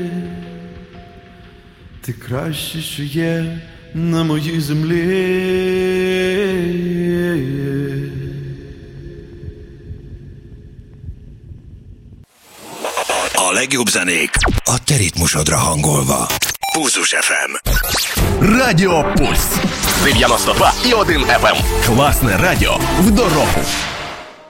Ти краще, що є на моїй землі. A legjobb zenék a te ritmusodra hangolva. Pulzus FM. Радіо Пульс 92,1 FM. Класне радіо в дорогу.